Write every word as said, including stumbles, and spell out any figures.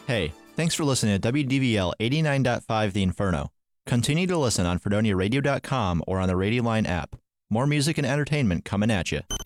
Hey, thanks for listening to W D V L eighty-nine point five The Inferno. Continue to listen on Fredonia Radio dot com or on the Radio Line app. More music and entertainment coming at you.